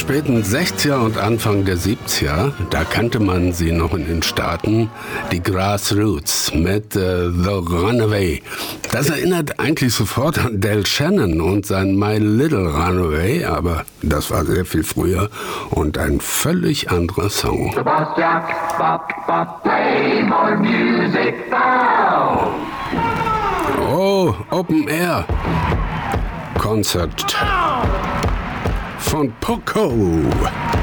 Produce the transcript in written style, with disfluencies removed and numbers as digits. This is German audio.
späten 60er und Anfang der 70er, da kannte man sie noch in den Staaten, die Grassroots mit The Runaway. Das erinnert eigentlich sofort an Del Shannon und sein My Little Runaway, aber das war sehr viel früher und ein völlig anderer Song. Sebastian, play more music now. Oh, Open Air Konzert von Poco.